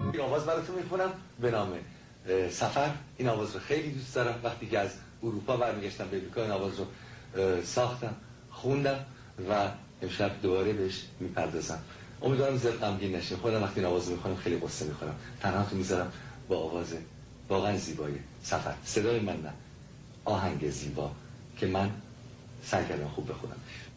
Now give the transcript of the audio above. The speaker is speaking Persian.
این آواز براتون میخونم به نام سفر. این آواز رو خیلی دوست دارم. وقتی که از اروپا برمیگشتم به امریکا این آواز رو ساختم، خوندم و امشب دوباره بهش میپردازم. امیدوارم زیاد غمگین نشین. خودم وقتی این آواز رو میخونم خیلی قصه میخورم. تنها تو میذارم با آواز واقعا زیبای سفر. صدای من نه، آهنگ زیبا که من سعی کردم خوب بخونمش.